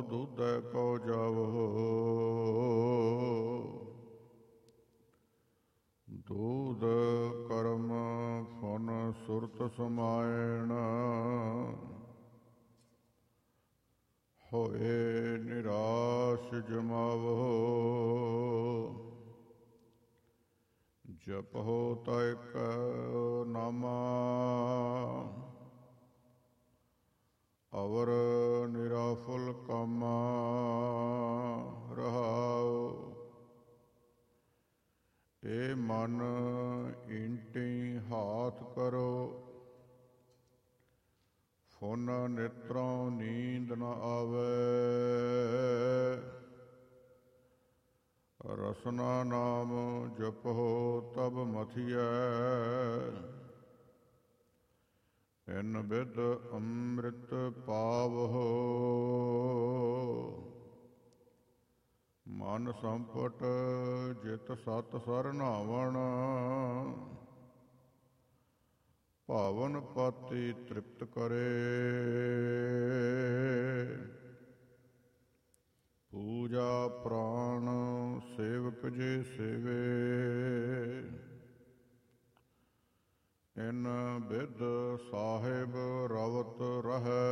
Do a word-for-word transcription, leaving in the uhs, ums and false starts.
ਦੁਧੈ ਕੋ ਜਾਵੋ। ਦੂਧ ਕਰਮ ਫੁਨ ਸੁਰਤ ਸਮਾਇਣ। ਹੋਏ ਨਿਰਾਸ਼ ਜਮਾਵੋ। ਜਪਹੁ ਤੈ ਕੈ ਨਾਮਾ। ਅਵਰ ਨਿਰਾਫੁਲ ਕਾਮਾ। ਰਹਾਉ ਏ ਮਨ ਈਂਟੀ ਹਾਥ ਕਰੋ। ਫੁਨ ਨੇਤਰੋਂ ਨੀਂਦ ਨ ਆਵੈ। ਰਸਨਾ ਨਾਮ ਜਪਹੁ ਤਬ ਮਥਿਐ। ਇਨ ਬਿਧ ਅੰਮ੍ਰਿਤ ਪਾਵਹੁ। ਮਨ ਸੰਪਟ ਜਿਤ ਸਤ ਸਰਨਾਵਣ। ਭਾਵਨ ਪਾਤੀ ਤ੍ਰਿਪਤ ਕਰੇ। ਪੂਜਾ ਪ੍ਰਾਣ ਸੇਵਕ ਜੇ ਸੇਵੇ। ਇਨ ਬਿਧ ਸਾਹਿਬ ਰਵਤ ਰਹੈ।